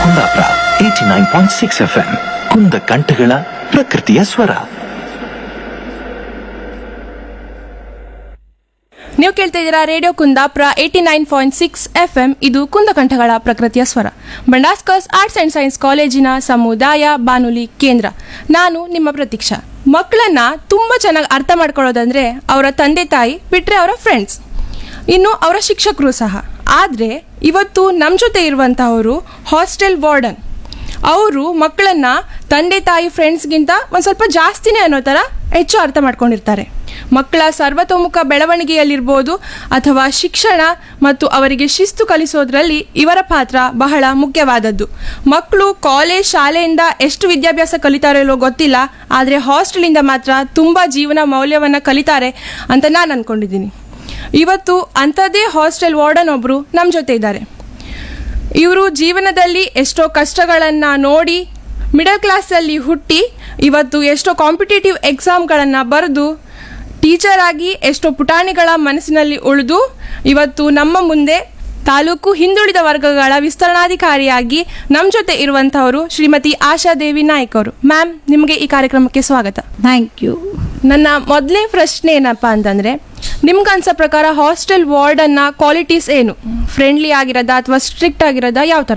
Kundapura 89.6 FM ಕುಂದ ಕಂಠಗಳ ಪ್ರಕೃತಿಯ ಸ್ವರ. ನೀವು ಕೇಳ್ತಾ ಇದ್ದೀರಾ ರೇಡಿಯೋ ಕುಂದಾಪುರ 89.6 FM. ಇದು ಕುಂದಕಂಠಗಳ ಪ್ರಕೃತಿಯ ಸ್ವರ, ಬಂಡಾಸ್ಕರ್ಸ್ ಆರ್ಟ್ಸ್ ಅಂಡ್ ಸೈನ್ಸ್ ಕಾಲೇಜಿನ ಸಮುದಾಯ ಬಾನುಲಿ ಕೇಂದ್ರ. ನಾನು ನಿಮ್ಮ ಪ್ರತೀಕ್ಷಾ. ಮಕ್ಕಳನ್ನ ತುಂಬಾ ಚೆನ್ನಾಗಿ ಅರ್ಥ ಮಾಡ್ಕೊಳ್ಳೋದಂದ್ರೆ ಅವರ ತಂದೆ ತಾಯಿ ಬಿಟ್ರೆ ಅವರ ಫ್ರೆಂಡ್ಸ್, ಇನ್ನು ಅವರ ಶಿಕ್ಷಕರು ಸಹ. ಆದರೆ ಇವತ್ತು ನಮ್ಮ ಜೊತೆ ಇರುವಂತಹವರು ಹಾಸ್ಟೆಲ್ ವಾರ್ಡನ್. ಅವರು ಮಕ್ಕಳನ್ನ ತಂದೆ ತಾಯಿ ಫ್ರೆಂಡ್ಸ್ಗಿಂತ ಒಂದು ಸ್ವಲ್ಪ ಜಾಸ್ತಿನೇ ಅನ್ನೋ ಥರ ಹೆಚ್ಚು ಅರ್ಥ ಮಾಡ್ಕೊಂಡಿರ್ತಾರೆ. ಮಕ್ಕಳ ಸರ್ವತೋಮುಖ ಬೆಳವಣಿಗೆಯಲ್ಲಿರ್ಬೋದು ಅಥವಾ ಶಿಕ್ಷಣ ಮತ್ತು ಅವರಿಗೆ ಶಿಸ್ತು ಕಲಿಸೋದ್ರಲ್ಲಿ ಇವರ ಪಾತ್ರ ಬಹಳ ಮುಖ್ಯವಾದದ್ದು. ಮಕ್ಕಳು ಕಾಲೇಜ್ ಶಾಲೆಯಿಂದ ಎಷ್ಟು ವಿದ್ಯಾಭ್ಯಾಸ ಕಲಿತಾರೋ ಇಲ್ಲೋ ಗೊತ್ತಿಲ್ಲ, ಆದರೆ ಹಾಸ್ಟೆಲಿಂದ ಮಾತ್ರ ತುಂಬ ಜೀವನ ಮೌಲ್ಯವನ್ನು ಕಲಿತಾರೆ ಅಂತ ನಾನು ಅಂದ್ಕೊಂಡಿದ್ದೀನಿ. ಇವತ್ತು ಅಂಥದ್ದೇ ಹಾಸ್ಟೆಲ್ ವಾರ್ಡನ್ ಒಬ್ಬರು ನಮ್ಮ ಜೊತೆ ಇದ್ದಾರೆ. ಇವರು ಜೀವನದಲ್ಲಿ ಎಷ್ಟೋ ಕಷ್ಟಗಳನ್ನು ನೋಡಿ ಮಿಡಲ್ ಕ್ಲಾಸಲ್ಲಿ ಹುಟ್ಟಿ ಇವತ್ತು ಎಷ್ಟೋ ಕಾಂಪಿಟೇಟಿವ್ ಎಕ್ಸಾಮ್ಗಳನ್ನು ಬರೆದು ಟೀಚರ್ ಆಗಿ ಎಷ್ಟೋ ಪುಟಾಣಿಗಳ ಮನಸ್ಸಿನಲ್ಲಿ ಉಳಿದು ಇವತ್ತು ನಮ್ಮ ಮುಂದೆ ತಾಲೂಕು ಹಿಂದುಳಿದ ವರ್ಗಗಳ ವಿಸ್ತರಣಾಧಿಕಾರಿಯಾಗಿ ನಮ್ಮ ಜೊತೆ ಇರುವಂತಹವರು ಶ್ರೀಮತಿ ಆಶಾದೇವಿ ನಾಯ್ಕ್ ಅವರು. ಮ್ಯಾಮ್, ನಿಮಗೆ ಈ ಕಾರ್ಯಕ್ರಮಕ್ಕೆ ಸ್ವಾಗತ. Thank you. ನನ್ನ ಮೊದಲನೇ ಪ್ರಶ್ನೆ ಏನಪ್ಪ ಅಂತಂದರೆ, ನಿಮ್ಗನ್ಸೋ ಪ್ರಕಾರ ಹಾಸ್ಟೆಲ್ ವಾರ್ಡನ್ನ ಕ್ವಾಲಿಟೀಸ್ ಏನು? ಫ್ರೆಂಡ್ಲಿ ಆಗಿರೋದಾ ಅಥವಾ ಸ್ಟ್ರಿಕ್ಟ್ ಆಗಿರೋದಾ, ಯಾವ ಥರ?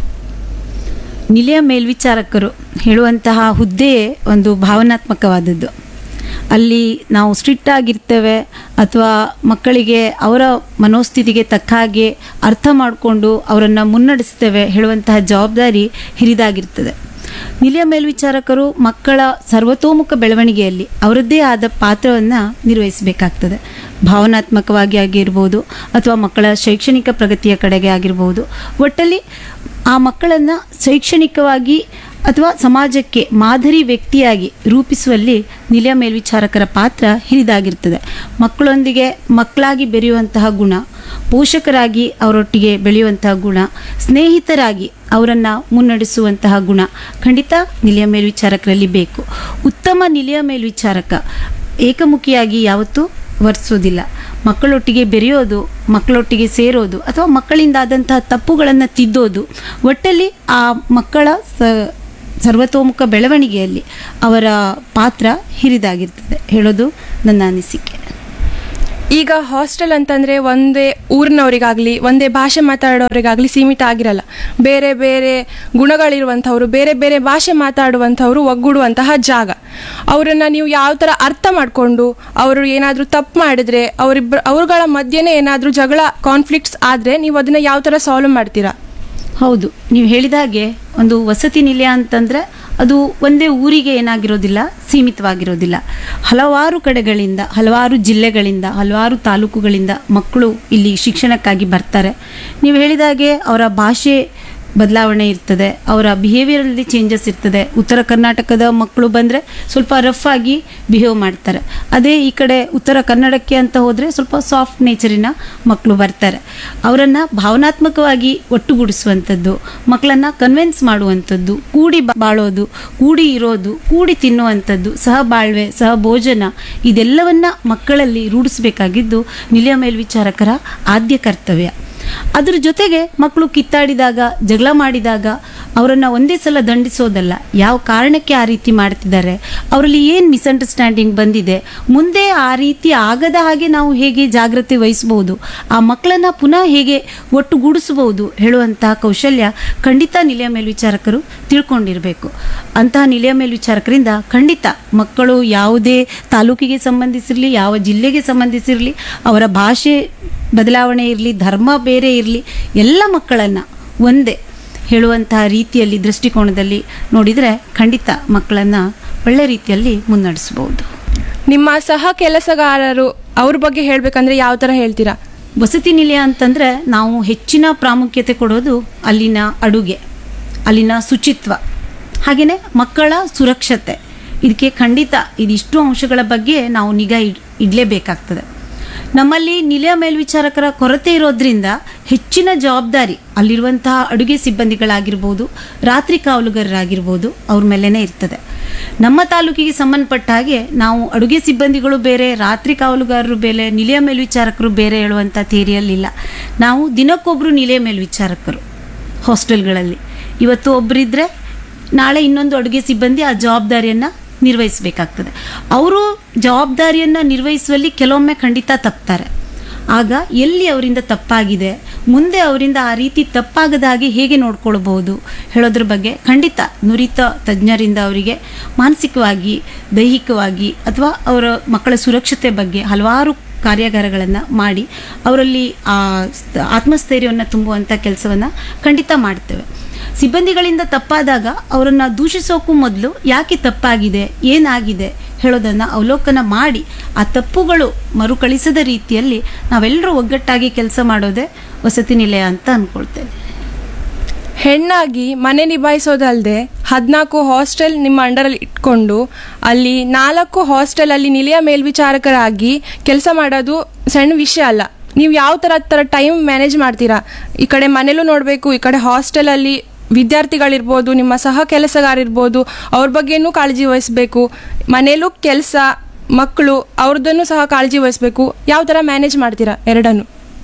ನಿಲಯ ಮೇಲ್ವಿಚಾರಕರು ಹೇಳುವಂತಹ ಹುದ್ದೆಯೇ ಒಂದು ಭಾವನಾತ್ಮಕವಾದದ್ದು. ಅಲ್ಲಿ ನಾವು ಸ್ಟ್ರಿಕ್ಟ್ ಆಗಿರ್ತೇವೆ ಅಥವಾ ಮಕ್ಕಳಿಗೆ ಅವರ ಮನೋಸ್ಥಿತಿಗೆ ತಕ್ಕ ಹಾಗೆ ಅರ್ಥ ಮಾಡಿಕೊಂಡು ಅವರನ್ನು ಮುನ್ನಡೆಸ್ತೇವೆ ಹೇಳುವಂತಹ ಜವಾಬ್ದಾರಿ ಹಿರಿದಾಗಿರ್ತದೆ. ನಿಲಯ ಮೇಲ್ವಿಚಾರಕರು ಮಕ್ಕಳ ಸರ್ವತೋಮುಖ ಬೆಳವಣಿಗೆಯಲ್ಲಿ ಅವರದ್ದೇ ಆದ ಪಾತ್ರವನ್ನು ನಿರ್ವಹಿಸಬೇಕಾಗ್ತದೆ. ಭಾವನಾತ್ಮಕವಾಗಿ ಆಗಿರ್ಬೋದು ಅಥವಾ ಮಕ್ಕಳ ಶೈಕ್ಷಣಿಕ ಪ್ರಗತಿಯ ಕಡೆಗೆ ಆಗಿರ್ಬೋದು. ಒಟ್ಟಲ್ಲಿ ಆ ಮಕ್ಕಳನ್ನು ಶೈಕ್ಷಣಿಕವಾಗಿ ಅಥವಾ ಸಮಾಜಕ್ಕೆ ಮಾದರಿ ವ್ಯಕ್ತಿಯಾಗಿ ರೂಪಿಸುವಲ್ಲಿ ನಿಲಯ ಮೇಲ್ವಿಚಾರಕರ ಪಾತ್ರ ಹಿರಿದಾಗಿರ್ತದೆ. ಮಕ್ಕಳೊಂದಿಗೆ ಮಕ್ಕಳಾಗಿ ಬೆರೆಯುವಂತಹ ಗುಣ, ಪೋಷಕರಾಗಿ ಅವರೊಟ್ಟಿಗೆ ಬೆಳೆಯುವಂತಹ ಗುಣ, ಸ್ನೇಹಿತರಾಗಿ ಅವರನ್ನು ಮುನ್ನಡೆಸುವಂತಹ ಗುಣ ಖಂಡಿತ ನಿಲಯ ಮೇಲ್ವಿಚಾರಕರಲ್ಲಿ ಬೇಕು. ಉತ್ತಮ ನಿಲಯ ಮೇಲ್ವಿಚಾರಕ ಏಕಮುಖಿಯಾಗಿ ಯಾವತ್ತೂ ವರ್ತಿಸೋದಿಲ್ಲ. ಮಕ್ಕಳೊಟ್ಟಿಗೆ ಬೆರೆಯೋದು, ಮಕ್ಕಳೊಟ್ಟಿಗೆ ಸೇರೋದು ಅಥವಾ ಮಕ್ಕಳಿಂದಾದಂತಹ ತಪ್ಪುಗಳನ್ನು ತಿದ್ದೋದು, ಒಟ್ಟಲ್ಲಿ ಆ ಮಕ್ಕಳ ಸರ್ವತೋಮುಖ ಬೆಳವಣಿಗೆಯಲ್ಲಿ ಅವರ ಪಾತ್ರ ಹಿರಿದಾಗಿರ್ತದೆ ಹೇಳೋದು ನನ್ನ ಅನಿಸಿಕೆ. ಈಗ ಹಾಸ್ಟೆಲ್ ಅಂತಂದರೆ ಒಂದೇ ಊರಿನವರಿಗಾಗಲಿ ಒಂದೇ ಭಾಷೆ ಮಾತಾಡೋರಿಗಾಗಲಿ ಸೀಮಿತ ಆಗಿರಲ್ಲ. ಬೇರೆ ಬೇರೆ ಗುಣಗಳಿರುವಂಥವ್ರು, ಬೇರೆ ಬೇರೆ ಭಾಷೆ ಮಾತಾಡುವಂಥವ್ರು ಒಗ್ಗೂಡುವಂತಹ ಜಾಗ. ಅವರನ್ನು ನೀವು ಯಾವ ಥರ ಅರ್ಥ ಮಾಡಿಕೊಂಡು ಅವರು ಏನಾದರೂ ತಪ್ಪು ಮಾಡಿದ್ರೆ ಅವ್ರುಗಳ ಮಧ್ಯೆನೇ ಏನಾದರೂ ಜಗಳ ಕಾನ್ಫ್ಲಿಕ್ಟ್ಸ್ ಆದರೆ ನೀವು ಅದನ್ನು ಯಾವ ಥರ ಸಾಲ್ವ್ ಮಾಡ್ತೀರಾ? ಹೌದು, ನೀವು ಹೇಳಿದ ಹಾಗೆ ಒಂದು ವಸತಿ ನಿಲಯ ಅಂತಂದರೆ ಅದು ಒಂದೇ ಊರಿಗೆ ಏನಾಗಿರೋದಿಲ್ಲ, ಸೀಮಿತವಾಗಿರೋದಿಲ್ಲ. ಹಲವಾರು ಕಡೆಗಳಿಂದ, ಹಲವಾರು ಜಿಲ್ಲೆಗಳಿಂದ, ಹಲವಾರು ತಾಲೂಕುಗಳಿಂದ ಮಕ್ಕಳು ಇಲ್ಲಿ ಶಿಕ್ಷಣಕ್ಕಾಗಿ ಬರ್ತಾರೆ. ನೀವು ಹೇಳಿದ ಹಾಗೆ ಅವರ ಭಾಷೆ ಬದಲಾವಣೆ ಇರ್ತದೆ, ಅವರ ಬಿಹೇವಿಯರಲ್ಲಿ ಚೇಂಜಸ್ ಇರ್ತದೆ. ಉತ್ತರ ಕರ್ನಾಟಕದ ಮಕ್ಕಳು ಬಂದರೆ ಸ್ವಲ್ಪ ರಫ್ ಆಗಿ ಬಿಹೇವ್ ಮಾಡ್ತಾರೆ. ಅದೇ ಈ ಕಡೆ ಉತ್ತರ ಕನ್ನಡಕ್ಕೆ ಅಂತ ಹೋದರೆ ಸ್ವಲ್ಪ ಸಾಫ್ಟ್ ನೇಚರಿನ ಮಕ್ಕಳು ಬರ್ತಾರೆ. ಅವರನ್ನು ಭಾವನಾತ್ಮಕವಾಗಿ ಒಟ್ಟುಗೂಡಿಸುವಂಥದ್ದು, ಮಕ್ಕಳನ್ನು ಕನ್ವಿನ್ಸ್ ಮಾಡುವಂಥದ್ದು, ಕೂಡಿ ಬಾಳೋದು, ಕೂಡಿ ಇರೋದು, ಕೂಡಿ ತಿನ್ನುವಂಥದ್ದು, ಸಹಬಾಳ್ವೆ, ಸಹಭೋಜನ, ಇದೆಲ್ಲವನ್ನ ಮಕ್ಕಳಲ್ಲಿ ರೂಢಿಸಬೇಕಾಗಿದ್ದು ನಿಲಯ ಮೇಲ್ವಿಚಾರಕರ ಆದ್ಯ ಕರ್ತವ್ಯ. ಅದ್ರ ಜೊತೆಗೆ ಮಕ್ಕಳು ಕಿತ್ತಾಡಿದಾಗ, ಜಗಳ ಮಾಡಿದಾಗ ಅವರನ್ನು ಒಂದೇ ಸಲ ದಂಡಿಸೋದಲ್ಲ, ಯಾವ ಕಾರಣಕ್ಕೆ ಆ ರೀತಿ ಮಾಡ್ತಿದ್ದಾರೆ, ಅವರಲ್ಲಿ ಏನು ಮಿಸ್ಅಂಡರ್ಸ್ಟ್ಯಾಂಡಿಂಗ್ ಬಂದಿದೆ, ಮುಂದೆ ಆ ರೀತಿ ಆಗದ ಹಾಗೆ ನಾವು ಹೇಗೆ ಜಾಗೃತಿ ವಹಿಸ್ಬೋದು, ಆ ಮಕ್ಕಳನ್ನು ಪುನಃ ಹೇಗೆ ಒಟ್ಟುಗೂಡಿಸಬಹುದು ಹೇಳುವಂತಹ ಕೌಶಲ್ಯ ಖಂಡಿತ ನಿಲಯ ಮೇಲ್ವಿಚಾರಕರು ತಿಳ್ಕೊಂಡಿರಬೇಕು. ಅಂತಹ ನಿಲಯ ಮೇಲ್ವಿಚಾರಕರಿಂದ ಖಂಡಿತ ಮಕ್ಕಳು ಯಾವುದೇ ತಾಲೂಕಿಗೆ ಸಂಬಂಧಿಸಿರಲಿ, ಯಾವ ಜಿಲ್ಲೆಗೆ ಸಂಬಂಧಿಸಿರಲಿ, ಅವರ ಭಾಷೆ ಬದಲಾವಣೆ ಇರಲಿ, ಧರ್ಮ ಬೇರೆ ಇರಲಿ, ಎಲ್ಲ ಮಕ್ಕಳನ್ನು ಒಂದೇ ಹೇಳುವಂತಹ ರೀತಿಯಲ್ಲಿ ದೃಷ್ಟಿಕೋನದಲ್ಲಿ ನೋಡಿದರೆ ಖಂಡಿತ ಮಕ್ಕಳನ್ನು ಒಳ್ಳೆ ರೀತಿಯಲ್ಲಿ ಮುನ್ನಡೆಸಬಹುದು. ನಿಮ್ಮ ಸಹ ಕೆಲಸಗಾರರು ಅವ್ರ ಬಗ್ಗೆ ಹೇಳಬೇಕಂದ್ರೆ ಯಾವ ಥರ ಹೇಳ್ತೀರಾ? ವಸತಿ ನಿಲಯ ಅಂತಂದರೆ ನಾವು ಹೆಚ್ಚಿನ ಪ್ರಾಮುಖ್ಯತೆ ಕೊಡೋದು ಅಲ್ಲಿನ ಅಡುಗೆ, ಅಲ್ಲಿನ ಶುಚಿತ್ವ, ಹಾಗೆಯೇ ಮಕ್ಕಳ ಸುರಕ್ಷತೆ. ಇದಕ್ಕೆ ಖಂಡಿತ ಇದಿಷ್ಟು ಅಂಶಗಳ ಬಗ್ಗೆ ನಾವು ನಿಗಾ ಇಡಲೇಬೇಕಾಗ್ತದೆ. ನಮ್ಮಲ್ಲಿ ನಿಲಯ ಮೇಲ್ವಿಚಾರಕರ ಕೊರತೆ ಇರೋದ್ರಿಂದ ಹೆಚ್ಚಿನ ಜವಾಬ್ದಾರಿ ಅಲ್ಲಿರುವಂತಹ ಅಡುಗೆ ಸಿಬ್ಬಂದಿಗಳಾಗಿರ್ಬೋದು, ರಾತ್ರಿ ಕಾವಲುಗಾರರಾಗಿರ್ಬೋದು ಅವ್ರ ಮೇಲೇ ಇರ್ತದೆ. ನಮ್ಮ ತಾಲೂಕಿಗೆ ಸಂಬಂಧಪಟ್ಟ ಹಾಗೆ ನಾವು ಅಡುಗೆ ಸಿಬ್ಬಂದಿಗಳು ಬೇರೆ, ರಾತ್ರಿ ಕಾವಲುಗಾರರು ಬೇರೆ, ನಿಲಯ ಮೇಲ್ವಿಚಾರಕರು ಬೇರೆ ಹೇಳುವಂಥ ಥಿಯರಿಯಲ್ಲಿಲ್ಲ. ನಾವು ದಿನಕ್ಕೊಬ್ಬರು ನಿಲಯ ಮೇಲ್ವಿಚಾರಕರು ಹಾಸ್ಟೆಲ್ಗಳಲ್ಲಿ. ಇವತ್ತು ಒಬ್ಬರಿದ್ದರೆ ನಾಳೆ ಇನ್ನೊಂದು ಅಡುಗೆ ಸಿಬ್ಬಂದಿ ಆ ಜವಾಬ್ದಾರಿಯನ್ನು ನಿರ್ವಹಿಸಬೇಕಾಗ್ತದೆ. ಅವರು ಜವಾಬ್ದಾರಿಯನ್ನು ನಿರ್ವಹಿಸುವಲ್ಲಿ ಕೆಲವೊಮ್ಮೆ ಖಂಡಿತ ತಪ್ತಾರೆ. ಆಗ ಎಲ್ಲಿ ಅವರಿಂದ ತಪ್ಪಾಗಿದೆ, ಮುಂದೆ ಅವರಿಂದ ಆ ರೀತಿ ತಪ್ಪಾಗದ ಹಾಗೆ ಹೇಗೆ ನೋಡ್ಕೊಳ್ಬಹುದು ಹೇಳೋದ್ರ ಬಗ್ಗೆ ಖಂಡಿತ ನುರಿತ ತಜ್ಞರಿಂದ ಅವರಿಗೆ ಮಾನಸಿಕವಾಗಿ, ದೈಹಿಕವಾಗಿ ಅಥವಾ ಅವರ ಮಕ್ಕಳ ಸುರಕ್ಷತೆ ಬಗ್ಗೆ ಹಲವಾರು ಕಾರ್ಯಾಗಾರಗಳನ್ನು ಮಾಡಿ ಅವರಲ್ಲಿ ಆ ಆತ್ಮಸ್ಥೈರ್ಯವನ್ನು ತುಂಬುವಂಥ ಕೆಲಸವನ್ನು ಖಂಡಿತ ಮಾಡ್ತೇವೆ. ಸಿಬ್ಬಂದಿಗಳಿಂದ ತಪ್ಪಾದಾಗ ಅವರನ್ನು ದೂಷಿಸೋಕ್ಕೂ ಮೊದಲು ಯಾಕೆ ತಪ್ಪಾಗಿದೆ, ಏನಾಗಿದೆ ಹೇಳೋದನ್ನು ಅವಲೋಕನ ಮಾಡಿ ಆ ತಪ್ಪುಗಳು ಮರುಕಳಿಸದ ರೀತಿಯಲ್ಲಿ ನಾವೆಲ್ಲರೂ ಒಗ್ಗಟ್ಟಾಗಿ ಕೆಲಸ ಮಾಡೋದೇ ವಸತಿ ನಿಲಯ ಅಂತ ಅಂದ್ಕೊಳ್ತೇನೆ. ಹೆಣ್ಣಾಗಿ ಮನೆ ನಿಭಾಯಿಸೋದಲ್ಲದೆ 14 ಹಾಸ್ಟೆಲ್ ನಿಮ್ಮ ಅಂಡರಲ್ಲಿ ಇಟ್ಕೊಂಡು ಅಲ್ಲಿ 4 ಹಾಸ್ಟೆಲಲ್ಲಿ ನಿಲಯ ಮೇಲ್ವಿಚಾರಕರಾಗಿ ಕೆಲಸ ಮಾಡೋದು ಸಣ್ಣ ವಿಷಯ ಅಲ್ಲ. ನೀವು ಯಾವ ಥರ ಟೈಮ್ ಮ್ಯಾನೇಜ್ ಮಾಡ್ತೀರಾ? ಈ ಕಡೆ ಮನೇಲೂ ನೋಡಬೇಕು, ಈ ಕಡೆ ಹಾಸ್ಟೆಲಲ್ಲಿ ವಿದ್ಯಾರ್ಥಿಗಳಿರ್ಬೋದು, ನಿಮ್ಮ ಸಹ ಕೆಲಸಗಾರಿರ್ಬೋದು, ಅವ್ರ ಬಗ್ಗೆನೂ ಕಾಳಜಿ ವಹಿಸಬೇಕು. ಮನೇಲೂ ಕೆಲಸ, ಮಕ್ಕಳು ಅವ್ರದ್ದನ್ನು ಸಹ ಕಾಳಜಿ ವಹಿಸಬೇಕು. ಯಾವ ಥರ ಮ್ಯಾನೇಜ್ ಮಾಡ್ತೀರಾ ಎರಡನ್ನು?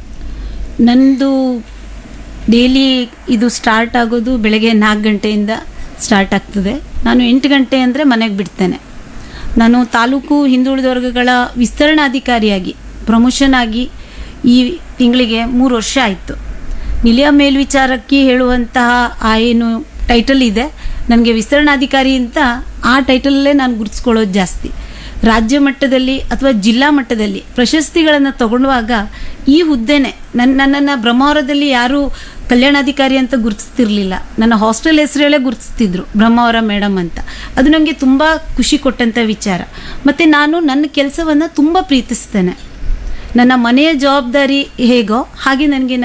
ನಂದು ಡೈಲಿ ಇದು ಸ್ಟಾರ್ಟ್ ಆಗೋದು ಬೆಳಗ್ಗೆ 4 ಗಂಟೆಯಿಂದ ಸ್ಟಾರ್ಟ್ ಆಗ್ತದೆ. ನಾನು 8 ಗಂಟೆ ಅಂದರೆ ಮನೆಗೆ ಬಿಡ್ತೇನೆ. ನಾನು ತಾಲೂಕು ಹಿಂದುಳಿದ ವರ್ಗಗಳ ವಿಸ್ತರಣಾಧಿಕಾರಿಯಾಗಿ ಪ್ರಮೋಷನ್ ಆಗಿ ಈ ತಿಂಗಳಿಗೆ 3 ವರ್ಷ ಆಯಿತು. ನಿಲಯ ಮೇಲ್ವಿಚಾರಕ್ಕೆ ಹೇಳುವಂತಹ ಆ ಏನು ಟೈಟಲ್ ಇದೆ, ನನಗೆ ವಿಸ್ತರಣಾಧಿಕಾರಿ ಅಂತ ಆ ಟೈಟಲಲ್ಲೇ ನಾನು ಗುರುತಿಸ್ಕೊಳ್ಳೋದು ಜಾಸ್ತಿ. ರಾಜ್ಯ ಮಟ್ಟದಲ್ಲಿ ಅಥವಾ ಜಿಲ್ಲಾ ಮಟ್ಟದಲ್ಲಿ ಪ್ರಶಸ್ತಿಗಳನ್ನು ತಗೊಳ್ಳುವಾಗ ಈ ಹುದ್ದೆನೇ ನನ್ನನ್ನು ಬ್ರಹ್ಮಾವರದಲ್ಲಿ ಯಾರೂ ಕಲ್ಯಾಣಾಧಿಕಾರಿ ಅಂತ ಗುರುತಿಸ್ತಿರ್ಲಿಲ್ಲ. ನನ್ನ ಹಾಸ್ಟೆಲ್ ಹೆಸರೇಳೇ ಗುರುತಿಸ್ತಿದ್ರು, ಬ್ರಹ್ಮಾವರ ಮೇಡಮ್ ಅಂತ. ಅದು ನನಗೆ ತುಂಬ ಖುಷಿ ಕೊಟ್ಟಂಥ ವಿಚಾರ. ಮತ್ತು ನಾನು ನನ್ನ ಕೆಲಸವನ್ನು ತುಂಬ ಪ್ರೀತಿಸ್ತೇನೆ. ನನ್ನ ಮನೆಯ ಜವಾಬ್ದಾರಿ ಹೇಗೋ ಹಾಗೆ ನನಗೆ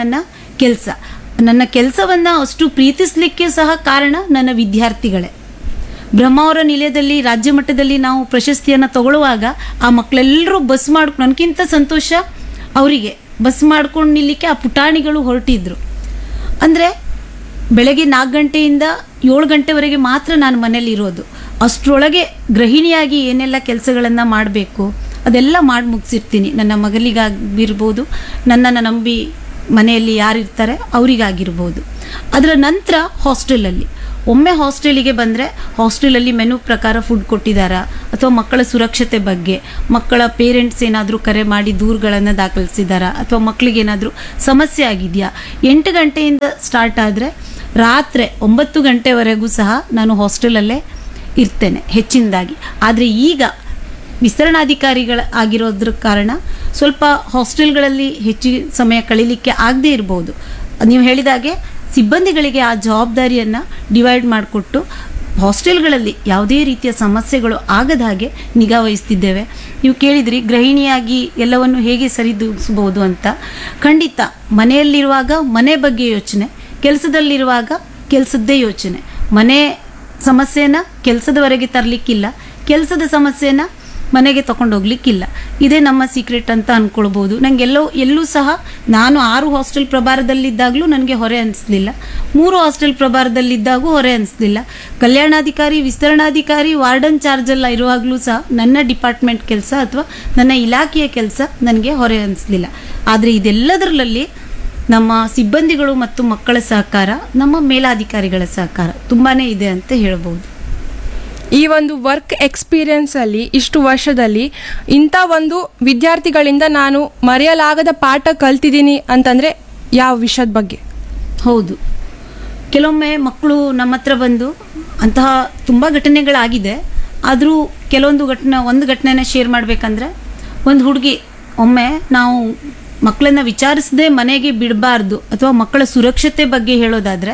ನನ್ನ ಕೆಲಸವನ್ನು ಅಷ್ಟು ಪ್ರೀತಿಸಲಿಕ್ಕೆ ಸಹ ಕಾರಣ ನನ್ನ ವಿದ್ಯಾರ್ಥಿಗಳೇ. ಬ್ರಹ್ಮಾವರ ನಿಲಯದಲ್ಲಿ ರಾಜ್ಯ ಮಟ್ಟದಲ್ಲಿ ನಾವು ಪ್ರಶಸ್ತಿಯನ್ನು ತಗೊಳ್ಳುವಾಗ ಆ ಮಕ್ಕಳೆಲ್ಲರೂ ನನಗಿಂತ ಸಂತೋಷ ಅವರಿಗೆ ಬಸ್ ಮಾಡ್ಕೊಂಡು ನಿಲ್ಲಿಕ್ಕೆ ಆ ಪುಟಾಣಿಗಳು ಹೊರಟಿದ್ರು. ಅಂದರೆ ಬೆಳಗ್ಗೆ 4 ಗಂಟೆಯಿಂದ 7 ಗಂಟೆವರೆಗೆ ಮಾತ್ರ ನಾನು ಮನೇಲಿ ಇರೋದು. ಅಷ್ಟರೊಳಗೆ ಗೃಹಿಣಿಯಾಗಿ ಏನೆಲ್ಲ ಕೆಲಸಗಳನ್ನು ಮಾಡಬೇಕು ಅದೆಲ್ಲ ಮಾಡಿ ಮುಗಿಸಿರ್ತೀನಿ. ನನ್ನ ಮಗಲಿಗಾಗಿರ್ಬೋದು, ನನ್ನನ್ನು ನಂಬಿ ಮನೆಯಲ್ಲಿ ಯಾರಿರ್ತಾರೆ ಅವರಿಗಾಗಿರ್ಬೋದು. ಅದರ ನಂತರ ಹಾಸ್ಟೆಲಲ್ಲಿ ಒಮ್ಮೆ ಹಾಸ್ಟೆಲಿಗೆ ಬಂದರೆ ಹಾಸ್ಟೆಲಲ್ಲಿ ಮೆನು ಪ್ರಕಾರ ಫುಡ್ ಕೊಟ್ಟಿದ್ದಾರಾ ಅಥವಾ ಮಕ್ಕಳ ಸುರಕ್ಷತೆ ಬಗ್ಗೆ ಮಕ್ಕಳ ಪೇರೆಂಟ್ಸ್ ಏನಾದರೂ ಕರೆ ಮಾಡಿ ದೂರುಗಳನ್ನು ದಾಖಲಿಸಿದಾರಾ ಅಥವಾ ಮಕ್ಕಳಿಗೇನಾದರೂ ಸಮಸ್ಯೆ ಆಗಿದೆಯಾ. 8 ಗಂಟೆಯಿಂದ ಸ್ಟಾರ್ಟ್ ಆದರೆ ರಾತ್ರಿ 9 ಗಂಟೆವರೆಗೂ ಸಹ ನಾನು ಹಾಸ್ಟೆಲಲ್ಲೇ ಇರ್ತೇನೆ ಹೆಚ್ಚಿನದಾಗಿ. ಆದರೆ ಈಗ ವಿಸ್ತರಣಾಧಿಕಾರಿಗಳ ಆಗಿರೋದ್ರ ಕಾರಣ ಸ್ವಲ್ಪ ಹಾಸ್ಟೆಲ್ಗಳಲ್ಲಿ ಹೆಚ್ಚು ಸಮಯ ಕಳೀಲಿಕ್ಕೆ ಆಗದೇ ಇರ್ಬೋದು. ನೀವು ಹೇಳಿದಾಗೆ ಸಿಬ್ಬಂದಿಗಳಿಗೆ ಆ ಜವಾಬ್ದಾರಿಯನ್ನು ಡಿವೈಡ್ ಮಾಡಿಕೊಟ್ಟು ಹಾಸ್ಟೆಲ್ಗಳಲ್ಲಿ ಯಾವುದೇ ರೀತಿಯ ಸಮಸ್ಯೆಗಳು ಆಗದ ಹಾಗೆ ನಿಗಾ ವಹಿಸ್ತಿದ್ದೇವೆ. ನೀವು ಕೇಳಿದ್ರಿ ಗೃಹಿಣಿಯಾಗಿ ಎಲ್ಲವನ್ನು ಹೇಗೆ ಸರಿದೂಗಿಸ್ಬೋದು ಅಂತ. ಖಂಡಿತ ಮನೆಯಲ್ಲಿರುವಾಗ ಮನೆ ಬಗ್ಗೆ ಯೋಚನೆ, ಕೆಲಸದಲ್ಲಿರುವಾಗ ಕೆಲಸದ್ದೇ ಯೋಚನೆ. ಮನೆ ಸಮಸ್ಯೆನ ಕೆಲಸದವರೆಗೆ ತರಲಿಕ್ಕಿಲ್ಲ, ಕೆಲಸದ ಸಮಸ್ಯೆನ ಮನೆಗೆ ತಗೊಂಡೋಗ್ಲಿಕ್ಕಿಲ್ಲ. ಇದೇ ನಮ್ಮ ಸೀಕ್ರೆಟ್ ಅಂತ ಅಂದ್ಕೊಳ್ಬೋದು. ನನಗೆ ಎಲ್ಲೂ ಸಹ ನಾನು 6 ಹಾಸ್ಟೆಲ್ ಪ್ರಭಾರದಲ್ಲಿದ್ದಾಗಲೂ ನನಗೆ ಹೊರೆ ಅನಿಸ್ಲಿಲ್ಲ, 3 ಹಾಸ್ಟೆಲ್ ಪ್ರಭಾರದಲ್ಲಿದ್ದಾಗೂ ಹೊರೆ ಅನಿಸ್ಲಿಲ್ಲ. ಕಲ್ಯಾಣಾಧಿಕಾರಿ, ವಿಸ್ತರಣಾಧಿಕಾರಿ, ವಾರ್ಡನ್ ಚಾರ್ಜೆಲ್ಲ ಇರುವಾಗಲೂ ಸಹ ನನ್ನ ಡಿಪಾರ್ಟ್ಮೆಂಟ್ ಕೆಲಸ ಅಥವಾ ನನ್ನ ಇಲಾಖೆಯ ಕೆಲಸ ನನಗೆ ಹೊರೆ ಅನಿಸ್ಲಿಲ್ಲ. ಆದರೆ ಇದೆಲ್ಲದರಲ್ಲಿ ನಮ್ಮ ಸಿಬ್ಬಂದಿಗಳು ಮತ್ತು ಮಕ್ಕಳ ಸಹಕಾರ, ನಮ್ಮ ಮೇಲಾಧಿಕಾರಿಗಳ ಸಹಕಾರ ತುಂಬಾ ಇದೆ ಅಂತ ಹೇಳ್ಬೋದು. ಈ ಒಂದು ವರ್ಕ್ ಎಕ್ಸ್ಪೀರಿಯನ್ಸಲ್ಲಿ ಇಷ್ಟು ವರ್ಷದಲ್ಲಿ ಇಂಥ ಒಂದು ವಿದ್ಯಾರ್ಥಿಗಳಿಂದ ನಾನು ಮರೆಯಲಾಗದ ಪಾಠ ಕಲ್ತಿದ್ದೀನಿ ಅಂತಂದರೆ ಯಾವ ವಿಷಯದ ಬಗ್ಗೆ? ಹೌದು, ಕೆಲವೊಮ್ಮೆ ಮಕ್ಕಳು ನಮ್ಮ ಹತ್ರ ಬಂದು ಅಂತಹ ತುಂಬ ಘಟನೆಗಳಾಗಿದೆ. ಆದರೂ ಒಂದು ಘಟನೆನ ಶೇರ್ ಮಾಡಬೇಕಂದ್ರೆ, ಒಂದು ಹುಡುಗಿ ಒಮ್ಮೆ ನಾವು ಮಕ್ಕಳನ್ನು ವಿಚಾರಿಸದೆ ಮನೆಗೆ ಬಿಡಬಾರ್ದು ಅಥವಾ ಮಕ್ಕಳ ಸುರಕ್ಷತೆ ಬಗ್ಗೆ ಹೇಳೋದಾದರೆ,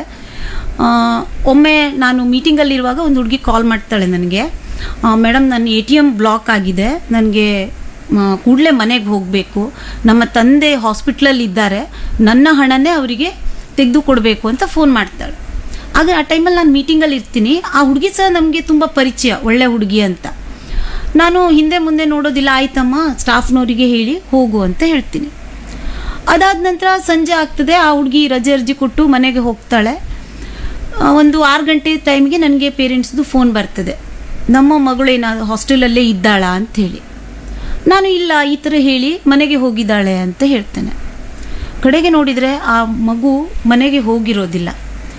ಒಮ್ಮೆ ನಾನು ಮೀಟಿಂಗಲ್ಲಿರುವಾಗ ಒಂದು ಹುಡುಗಿ ಕಾಲ್ ಮಾಡ್ತಾಳೆ ನನಗೆ, ಮೇಡಮ್ ನನ್ನ ATM ಬ್ಲಾಕ್ ಆಗಿದೆ, ನನಗೆ ಕೂಡಲೇ ಮನೆಗೆ ಹೋಗಬೇಕು, ನಮ್ಮ ತಂದೆ ಹಾಸ್ಪಿಟ್ಲಲ್ಲಿ ಇದ್ದಾರೆ, ನನ್ನ ಹಣನೇ ಅವರಿಗೆ ತೆಗೆದು ಕೊಡಬೇಕು ಅಂತ ಫೋನ್ ಮಾಡ್ತಾಳೆ. ಆಗ ಆ ಟೈಮಲ್ಲಿ ನಾನು ಮೀಟಿಂಗಲ್ಲಿ ಇರ್ತೀನಿ. ಆ ಹುಡುಗಿ ಸಹ ನಮಗೆ ತುಂಬ ಪರಿಚಯ, ಒಳ್ಳೆ ಹುಡುಗಿ ಅಂತ. ನಾನು ಹಿಂದೆ ಮುಂದೆ ನೋಡೋದಿಲ್ಲ, ಆಯ್ತಮ್ಮ ಸ್ಟಾಫ್ನವರಿಗೆ ಹೇಳಿ ಹೋಗು ಅಂತ ಹೇಳ್ತೀನಿ. ಅದಾದ ನಂತರ ಸಂಜೆ ಆಗ್ತದೆ, ಆ ಹುಡುಗಿ ರಜೆ ಅರ್ಜಿ ಕೊಟ್ಟು ಮನೆಗೆ ಹೋಗ್ತಾಳೆ. ಒಂದು 6 ಗಂಟೆ ಟೈಮ್ಗೆ ನನಗೆ ಪೇರೆಂಟ್ಸ್ದು ಫೋನ್ ಬರ್ತದೆ, ನಮ್ಮ ಮಗಳು ಏನಾದ್ರು ಹಾಸ್ಟೆಲಲ್ಲೇ ಇದ್ದಾಳಾ ಅಂಥೇಳಿ. ನಾನು ಇಲ್ಲ, ಈ ಥರ ಹೇಳಿ ಮನೆಗೆ ಹೋಗಿದ್ದಾಳೆ ಅಂತ ಹೇಳ್ತೇನೆ. ಕಡೆಗೆ ನೋಡಿದರೆ ಆ ಮಗು ಮನೆಗೆ ಹೋಗಿರೋದಿಲ್ಲ.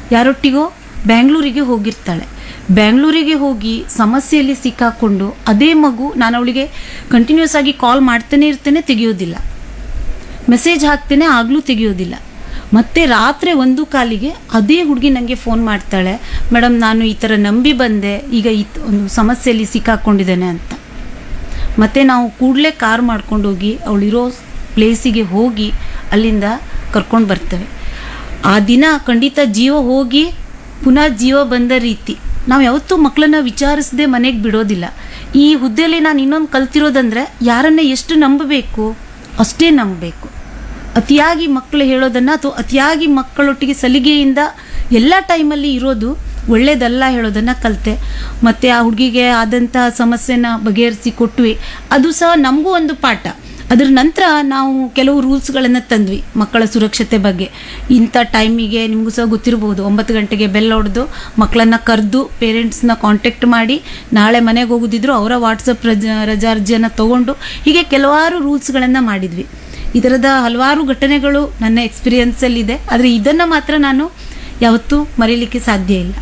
ಯಾರೊಟ್ಟಿಗೋ ಬ್ಯಾಂಗ್ಳೂರಿಗೆ ಹೋಗಿರ್ತಾಳೆ. ಬ್ಯಾಂಗ್ಳೂರಿಗೆ ಹೋಗಿ ಸಮಸ್ಯೆಯಲ್ಲಿ ಸಿಕ್ಕಾಕೊಂಡು ಅದೇ ಮಗು, ನಾನು ಅವಳಿಗೆ ಕಂಟಿನ್ಯೂಸ್ ಆಗಿ ಕಾಲ್ ಮಾಡ್ತಾನೆ ಇರ್ತೇನೆ, ತೆಗೆಯೋದಿಲ್ಲ. ಮೆಸೇಜ್ ಹಾಕ್ತೇನೆ, ಆಗಲೂ ತೆಗೆಯೋದಿಲ್ಲ. ಮತ್ತೆ ರಾತ್ರಿ 1 ಅದೇ ಹುಡುಗಿ ನನಗೆ ಫೋನ್ ಮಾಡ್ತಾಳೆ, ಮೇಡಮ್ ನಾನು ಈ ಥರ ನಂಬಿ ಬಂದೆ, ಈಗ ಒಂದು ಸಮಸ್ಯೆಯಲ್ಲಿ ಸಿಕ್ಕಾಕೊಂಡಿದ್ದೇನೆ ಅಂತ. ಮತ್ತು ನಾವು ಕೂಡಲೇ ಕಾರ್ ಮಾಡ್ಕೊಂಡು ಹೋಗಿ ಅವಳಿರೋ ಪ್ಲೇಸಿಗೆ ಹೋಗಿ ಅಲ್ಲಿಂದ ಕರ್ಕೊಂಡು ಬರ್ತೇವೆ. ಆ ದಿನ ಖಂಡಿತ ಜೀವ ಹೋಗಿ ಪುನಃ ಜೀವ ಬಂದ ರೀತಿ. ನಾವು ಯಾವತ್ತೂ ಮಕ್ಕಳನ್ನ ವಿಚಾರಿಸದೆ ಮನೆಗೆ ಬಿಡೋದಿಲ್ಲ. ಈ ಹುದ್ದೆಯಲ್ಲಿ ನಾನು ಇನ್ನೊಂದು ಕಲ್ತಿರೋದಂದರೆ, ಯಾರನ್ನ ಎಷ್ಟು ನಂಬಬೇಕು ಅಷ್ಟೇ ನಂಬಬೇಕು. ಅತಿಯಾಗಿ ಮಕ್ಕಳು ಹೇಳೋದನ್ನು ಅಥವಾ ಅತಿಯಾಗಿ ಮಕ್ಕಳೊಟ್ಟಿಗೆ ಸಲಿಗೆಯಿಂದ ಎಲ್ಲ ಟೈಮಲ್ಲಿ ಇರೋದು ಒಳ್ಳೇದಲ್ಲ ಹೇಳೋದನ್ನು ಕಲಿತೆ. ಮತ್ತು ಆ ಹುಡುಗಿಗೆ ಆದಂಥ ಸಮಸ್ಯೆನ ಬಗೆಹರಿಸಿ ಕೊಟ್ವಿ. ಅದು ಸಹ ನಮಗೂ ಒಂದು ಪಾಠ. ಅದ್ರ ನಂತರ ನಾವು ಕೆಲವು ರೂಲ್ಸ್ಗಳನ್ನು ತಂದ್ವಿ ಮಕ್ಕಳ ಸುರಕ್ಷತೆ ಬಗ್ಗೆ. ಇಂಥ ಟೈಮಿಗೆ ನಿಮಗೂ ಸಹ ಗೊತ್ತಿರ್ಬೋದು, 9 ಗಂಟೆಗೆ ಬೆಲ್ ಹೊಡೆದು ಮಕ್ಕಳನ್ನು ಕರೆದು ಪೇರೆಂಟ್ಸ್ನ ಕಾಂಟ್ಯಾಕ್ಟ್ ಮಾಡಿ, ನಾಳೆ ಮನೆಗೆ ಹೋಗೋದಿದ್ರು ಅವರ ವಾಟ್ಸಪ್ ರಜಾ ಅರ್ಜಿಯನ್ನು ತೊಗೊಂಡು, ಹೀಗೆ ಕೆಲವಾರು ರೂಲ್ಸ್ಗಳನ್ನು ಮಾಡಿದ್ವಿ. ಈ ಥರದ ಹಲವಾರು ಘಟನೆಗಳು ನನ್ನ ಎಕ್ಸ್ಪೀರಿಯನ್ಸಲ್ಲಿದೆ. ಆದರೆ ಇದನ್ನು ಮಾತ್ರ ನಾನು ಯಾವತ್ತೂ ಮರೀಲಿಕ್ಕೆ ಸಾಧ್ಯ ಇಲ್ಲ.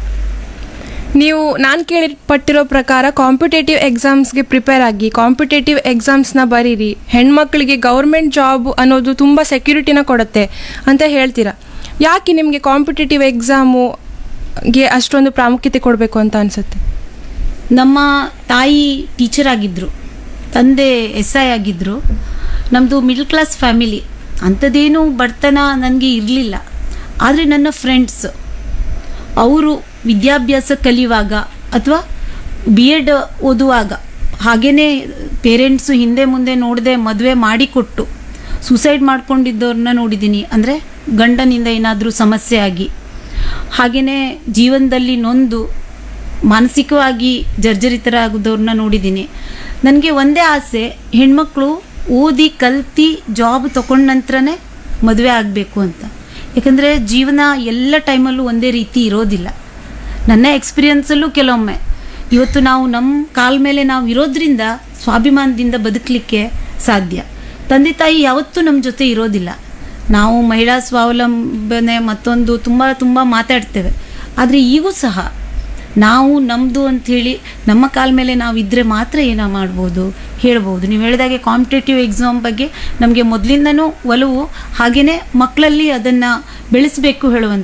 ನೀವು ನಾನು ಕೇಳಿಪಟ್ಟಿರೋ ಪ್ರಕಾರ ಕಾಂಪಿಟೇಟಿವ್ ಎಕ್ಸಾಮ್ಸ್ಗೆ ಪ್ರಿಪೇರ್ ಆಗಿ ಕಾಂಪಿಟೇಟಿವ್ ಎಕ್ಸಾಮ್ಸ್ನ ಬರೀರಿ, ಹೆಣ್ಮಕ್ಳಿಗೆ ಗೌರ್ಮೆಂಟ್ ಜಾಬ್ ಅನ್ನೋದು ತುಂಬ ಸೆಕ್ಯೂರಿಟಿನ ಕೊಡುತ್ತೆ ಅಂತ ಹೇಳ್ತೀರಾ. ಯಾಕೆ ನಿಮಗೆ ಕಾಂಪಿಟೇಟಿವ್ ಎಕ್ಸಾಮುಗೆ ಅಷ್ಟೊಂದು ಪ್ರಾಮುಖ್ಯತೆ ಕೊಡಬೇಕು ಅಂತ ಅನಿಸುತ್ತೆ? ನಮ್ಮ ತಾಯಿ ಟೀಚರ್ ಆಗಿದ್ದರು, ತಂದೆ SI ಆಗಿದ್ದರು. ನಮ್ಮದು ಮಿಡ್ಲ್ ಕ್ಲಾಸ್ ಫ್ಯಾಮಿಲಿ, ಅಂಥದ್ದೇನು ಬಡತನ ನನಗೆ ಇರಲಿಲ್ಲ. ಆದರೆ ನನ್ನ ಫ್ರೆಂಡ್ಸ್ ಅವರು ವಿದ್ಯಾಭ್ಯಾಸ ಕಲಿಯುವಾಗ ಅಥವಾ BEd ಓದುವಾಗ ಹಾಗೆಯೇ ಪೇರೆಂಟ್ಸು ಹಿಂದೆ ಮುಂದೆ ನೋಡದೆ ಮದುವೆ ಮಾಡಿಕೊಟ್ಟು ಸೂಸೈಡ್ ಮಾಡ್ಕೊಂಡಿದ್ದವ್ರನ್ನ ನೋಡಿದ್ದೀನಿ. ಅಂದರೆ ಗಂಡನಿಂದ ಏನಾದರೂ ಸಮಸ್ಯೆ ಆಗಿ, ಹಾಗೆಯೇ ಜೀವನದಲ್ಲಿ ನೊಂದು ಮಾನಸಿಕವಾಗಿ ಜರ್ಜರಿತರಾಗೋದವ್ರನ್ನ ನೋಡಿದ್ದೀನಿ. ನನಗೆ ಒಂದೇ ಆಸೆ, ಹೆಣ್ಮಕ್ಳು ಓದಿ ಕಲ್ತು ಜಾಬ್ ತಗೊಂಡ ನಂತರನೇ ಮದುವೆ ಆಗಬೇಕು ಅಂತ. ಯಾಕಂದರೆ ಜೀವನ ಎಲ್ಲ ಟೈಮಲ್ಲೂ ಒಂದೇ ರೀತಿ ಇರೋದಿಲ್ಲ. ನನ್ನ ಎಕ್ಸ್ಪೀರಿಯನ್ಸಲ್ಲೂ ಕೆಲವೊಮ್ಮೆ ಇವತ್ತು ನಾವು ನಮ್ಮ ಕಾಲ ಮೇಲೆ ನಾವು ಇರೋದ್ರಿಂದ ಸ್ವಾಭಿಮಾನದಿಂದ ಬದುಕಲಿಕ್ಕೆ ಸಾಧ್ಯ. ತಂದೆ ತಾಯಿ ಯಾವತ್ತೂ ನಮ್ಮ ಜೊತೆ ಇರೋದಿಲ್ಲ. ನಾವು ಮಹಿಳಾ ಸ್ವಾವಲಂಬನೆ ಮತ್ತೊಂದು ತುಂಬ ಮಾತಾಡ್ತೇವೆ. ಆದರೆ ಈಗೂ ಸಹ ನಾವು ನಮ್ಮದು ಅಂಥೇಳಿ ನಮ್ಮ ಕಾಲ ಮೇಲೆ ನಾವು ಇದ್ದರೆ ಮಾತ್ರ ಏನೋ ಮಾಡ್ಬೋದು, ಹೇಳ್ಬೋದು. ನೀವು ಹೇಳಿದಾಗೆ ಕಾಂಪಿಟೇಟಿವ್ ಎಕ್ಸಾಮ್ ಬಗ್ಗೆ ನಮಗೆ ಮೊದಲಿಂದನೂ ಒಲವು, ಹಾಗೆಯೇ ಮಕ್ಕಳಲ್ಲಿ ಅದನ್ನು ಬೆಳೆಸಬೇಕು ಹೇಳುವಂಥ